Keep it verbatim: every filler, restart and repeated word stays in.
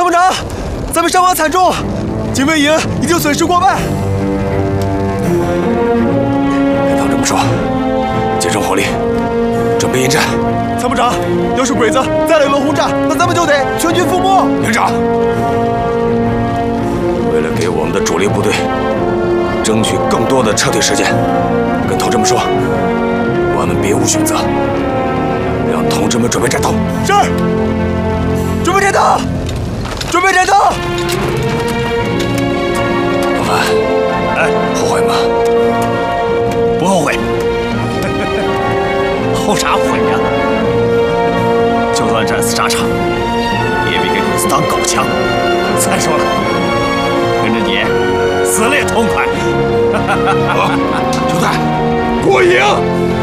参谋长，咱们伤亡惨重，警卫营已经损失过半。 跟唐这么说，集中火力，准备应战。 参谋长，要是鬼子再来一轮轰炸，那咱们就得全军覆没。 营长，为了给我们的主力部队争取更多的撤退时间，跟同志们说，我们别无选择，让同志们准备战斗。 是，准备战斗，准备战斗。 老范，哎，后悔吗？ 不后悔。后啥悔呀？就算战死沙场，也比给鬼子当狗强。再说了，跟着你死了也痛快。 好，兄弟，过瘾！